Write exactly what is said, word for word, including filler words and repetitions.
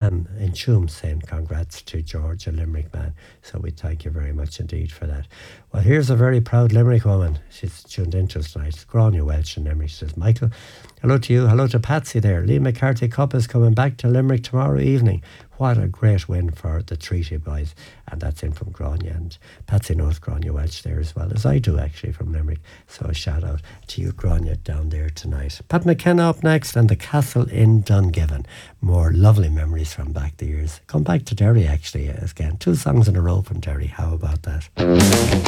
Anne in Choom saying congrats to George, a Limerick man. So we thank you very much indeed for that. Well, here's a very proud Limerick woman. She's tuned into us tonight. Grania Welch in Limerick. She says, Michael, hello to you. Hello to Patsy there. Lee McCarthy Cup is coming back to Limerick tomorrow evening. What a great win for the Treaty boys. And that's in from Grania. And Patsy knows Grania Welch there as well as I do, actually, from Limerick. So a shout out to you, Grania, down there tonight. Pat McKenna up next and the Castle in Dungiven. More lovely memories from back the years. Come back to Derry, actually, again. Two songs in a row from Derry. How about that?